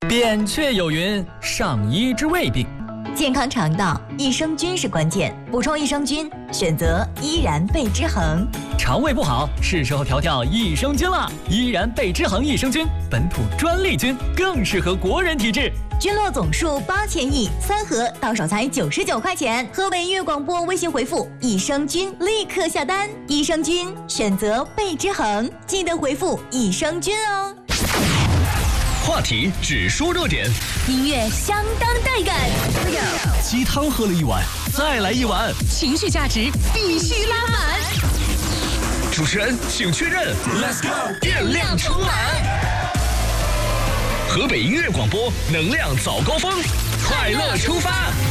扁鹊有云：上医治未病。 健康肠道，益生菌是关键。补充益生菌，选择依然贝之恒。 肠胃不好，是时候调调益生菌了。依然贝之恒益生菌，本土专利菌，更适合国人体质。 菌落总数8000亿，3盒到手才99块钱。河北音乐广播微信回复“益生菌”立刻下单。益生菌选择贝之恒，记得回复“益生菌”哦。 话题只说热点， 音乐相当带感。 鸡汤喝了一碗，再来一碗， 情绪价值必须拉满。 主持人请确认 ，Let's go， 电量充满。河北音乐广播，能量早高峰，快乐出发。